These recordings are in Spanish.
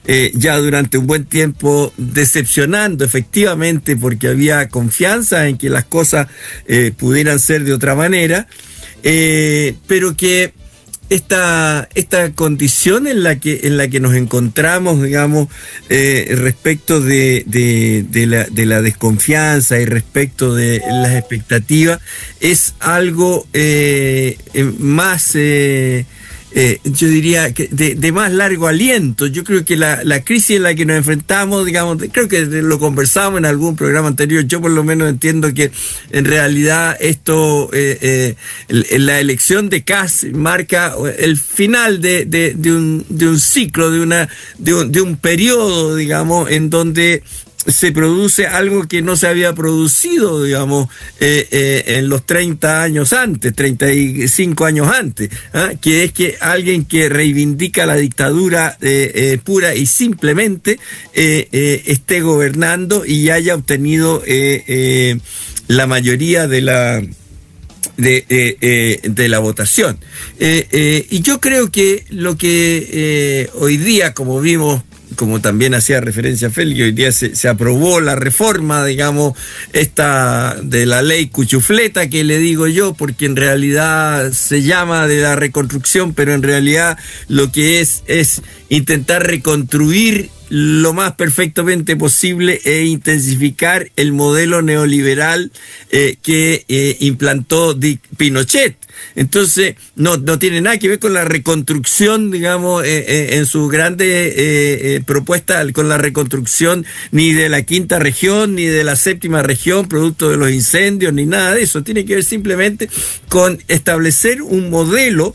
ya durante un buen tiempo, decepcionando efectivamente porque había confianza en que las cosas pudieran ser de otra manera, pero que esta condición en la que nos encontramos, digamos, respecto de la desconfianza y respecto de las expectativas, es algo más, yo diría, que de más largo aliento. Yo creo que la crisis en la que nos enfrentamos, digamos, creo que lo conversamos en algún programa anterior, yo por lo menos entiendo que en realidad esto, la elección de Kast marca el final de un ciclo, de un periodo, digamos, en donde se produce algo que no se había producido, digamos, en los 30 años antes, 35 años antes, que es que alguien que reivindica la dictadura pura y simplemente esté gobernando y haya obtenido la mayoría de la votación. Y yo creo que lo que hoy día, como vimos, como también hacía referencia Félix, hoy día se aprobó la reforma, digamos, esta de la ley Cuchufleta, que le digo yo, porque en realidad se llama de la reconstrucción, pero en realidad lo que es intentar reconstruir lo más perfectamente posible e intensificar el modelo neoliberal que implantó Pinochet. Entonces, no tiene nada que ver con la reconstrucción, digamos, en su grande propuesta, con la reconstrucción ni de la quinta región, ni de la séptima región, producto de los incendios, ni nada de eso. Tiene que ver simplemente con establecer un modelo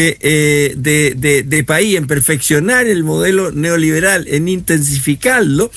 de país, en perfeccionar el modelo neoliberal, en intensificarlo,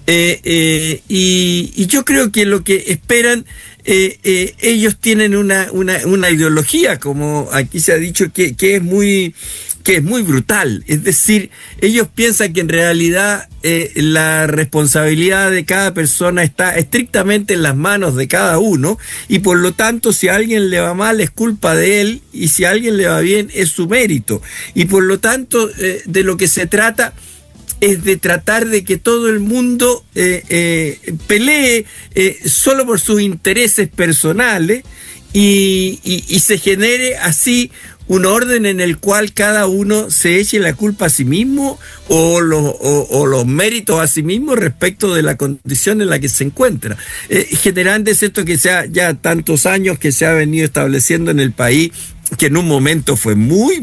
y yo creo que lo que esperan, ellos tienen una ideología, como aquí se ha dicho, que es muy brutal. Es decir, ellos piensan que en realidad la responsabilidad de cada persona está estrictamente en las manos de cada uno, y por lo tanto, si a alguien le va mal es culpa de él, y si a alguien le va bien es su mérito. Y por lo tanto, de lo que se trata es de tratar de que todo el mundo pelee solo por sus intereses personales, y se genere así un orden en el cual cada uno se eche la culpa a sí mismo o los méritos a sí mismo respecto de la condición en la que se encuentra. Generando es esto que sea ya tantos años que se ha venido estableciendo en el país, que en un momento fue muy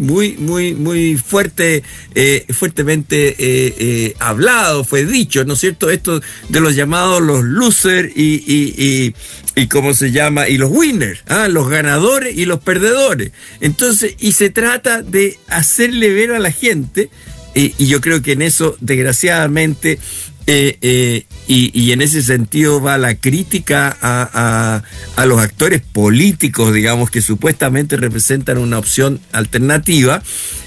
fuertemente hablado, fue dicho, ¿no es cierto? Esto de los llamados los losers y ¿cómo se llama? Y los winners, los ganadores y los perdedores. Entonces, y se trata de hacerle ver a la gente, y yo creo que en eso, desgraciadamente, y en ese sentido va la crítica a los actores políticos, digamos, que supuestamente representan una opción alternativa,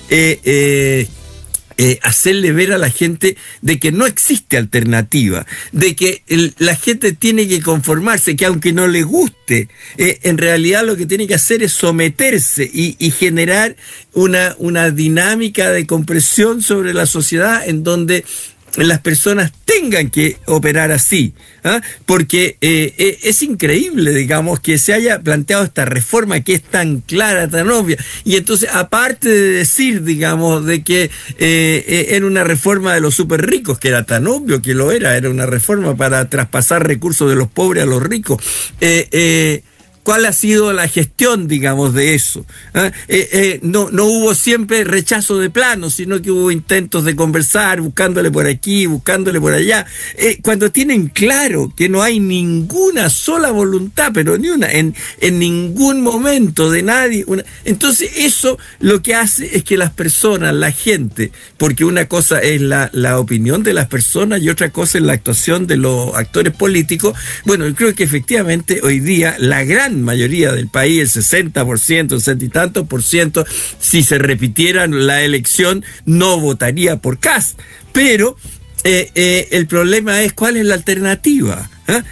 hacerle ver a la gente de que no existe alternativa, de que la gente tiene que conformarse, que aunque no le guste, en realidad lo que tiene que hacer es someterse y generar una dinámica de compresión sobre la sociedad en donde las personas tengan que operar así, porque es increíble, digamos, que se haya planteado esta reforma que es tan clara, tan obvia, y entonces, aparte de decir, digamos, de que era una reforma de los súper ricos, que era tan obvio que lo era una reforma para traspasar recursos de los pobres a los ricos, ¿cuál ha sido la gestión, digamos, de eso? No hubo siempre rechazo de plano, sino que hubo intentos de conversar, buscándole por aquí, buscándole por allá. Cuando tienen claro que no hay ninguna sola voluntad, pero ni una, en ningún momento de nadie, entonces eso lo que hace es que las personas, la gente, porque una cosa es la opinión de las personas y otra cosa es la actuación de los actores políticos. Bueno, yo creo que efectivamente hoy día la gran mayoría del país, el 60%, 60 y tantos por ciento, si se repitiera la elección, no votaría por Kast. Pero el problema es cuál es la alternativa.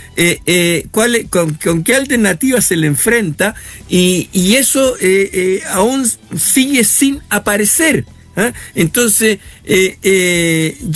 ¿Con qué alternativa se le enfrenta? Y eso aún sigue sin aparecer. Entonces,